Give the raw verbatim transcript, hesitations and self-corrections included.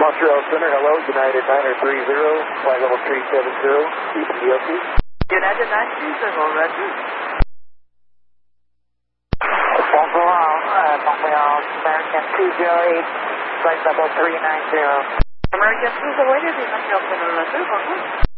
Montreal Center, hello, United niner three zero, flight level three seven zero, D P D L T. United nine three zero, roger. Montreal, uh, Montreal, American two zero eight, flight level three nine zero. American two zero eight, Montreal Center, roger, bonjour.